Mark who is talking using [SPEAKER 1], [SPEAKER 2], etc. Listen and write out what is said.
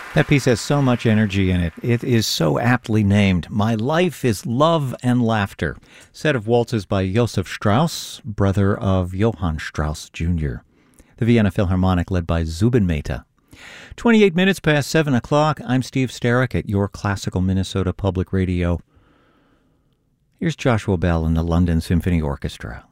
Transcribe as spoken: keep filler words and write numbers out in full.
[SPEAKER 1] That piece has so much energy in it. It is so aptly named. My Life is Love and Laughter. Set of waltzes by Josef Strauss, brother of Johann Strauss Junior The Vienna Philharmonic led by Zubin Mehta. twenty-eight minutes past seven o'clock. I'm Steve Starrick at your Classical Minnesota Public Radio. Here's Joshua Bell and the London Symphony Orchestra.